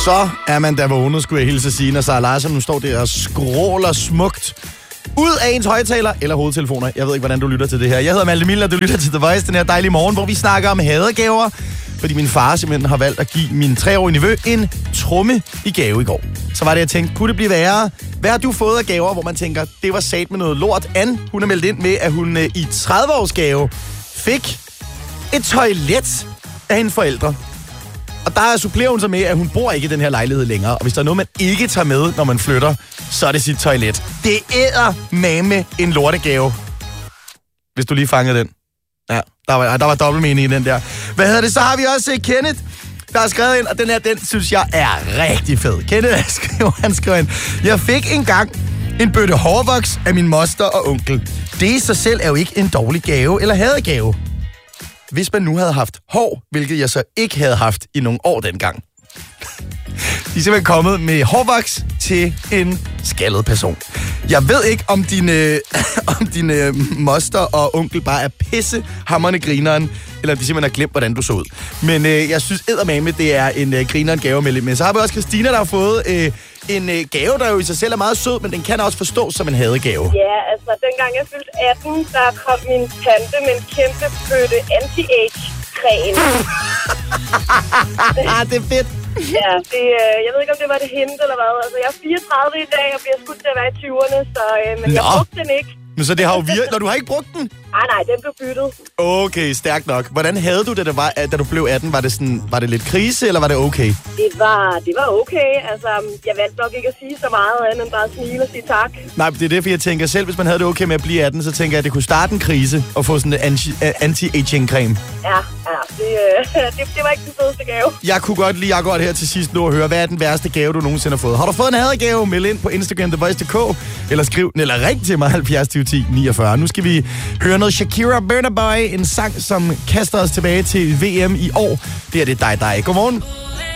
Så er man da vågnet, skulle jeg hilse at sige, når Sara Larsson nu står der og skråler smukt ud af ens højtaler eller hovedtelefoner. Jeg ved ikke, hvordan du lytter til det her. Jeg hedder Malte Miller, og du lytter til The Voice den her dejlige morgen, hvor vi snakker om hadegaver, fordi min far simpelthen har valgt at give min 3-årige nevø en tromme i gave i går. Så var det, jeg tænkte, kunne det blive værre? Hvad har du fået af gaver, hvor man tænker, det var sat med noget lort? Anne, hun er meldt ind med, at hun i 30-års gave fik et toilet af hendes forældre. Og der supplerer hun sig med, at hun bor ikke i den her lejlighed længere. Og hvis der er noget, man ikke tager med, når man flytter, så er det sit toilet. Det æder mame en lortegave. Hvis du lige fangede den. Ja, der var dobbeltmening i den der. Hvad hedder det? Så har vi også Kenneth, der har skrevet ind, og den synes jeg er rigtig fed. Kenneth, han skriver ind, jeg fik engang en bøtte hårvoks af min moster og onkel. Det i sig selv er jo ikke en dårlig gave eller hadegave. Hvis man nu havde haft hår, hvilket jeg så ikke havde haft i nogle år dengang. De er simpelthen kommet med hårvoks til en skaldet person. Jeg ved ikke, om dine moster og onkel bare er pissehamrende grineren, eller de simpelthen har glemt, hvordan du så ud. Men jeg synes eddermame, det er en grineren gave med lidt med. Så har vi også Christina, der har fået en gave, der jo i sig selv er meget sød, men den kan også forstås som en hadegave. Ja, altså dengang jeg fyldte 18, der kom min tante med en kæmpe bøtte anti-age-creme. Det er fedt. Ja, jeg ved ikke, om det var det hente eller hvad. Altså, jeg er 34 i dag og bliver skudt til at være i 20'erne, så men jeg brugte den ikke. Men så det har jo når du har ikke brugt den? Nej, den blev byttet. Okay, stærkt nok. Hvordan havde du det, da du blev 18? Var det lidt krise, eller var det okay? Det var okay. Altså, jeg valgte nok ikke at sige så meget andet end bare at smile og sige tak. Nej, det er derfor, jeg tænker selv, hvis man havde det okay med at blive 18, så tænker jeg, at det kunne starte en krise og få sådan en anti-aging-creme. Ja, det var ikke den fedeste gave. Jeg kunne godt lide akkurat her til sidst nu at høre, hvad er den værste gave, du nogensinde har fået? Har du fået en hadegave? Meld ind på Instagram, TheVoice.dk, eller ring til mig 70 20 49. Nu skal vi høre noget Shakira Burna Boy, en sang, som kaster os tilbage til VM i år. Det er dig. Godmorgen.